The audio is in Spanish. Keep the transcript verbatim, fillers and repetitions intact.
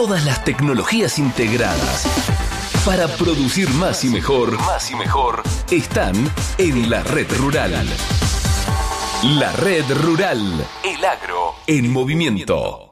Todas las tecnologías integradas para producir más y mejor, más y mejor, están en la Red Rural. La Red Rural, el agro en movimiento.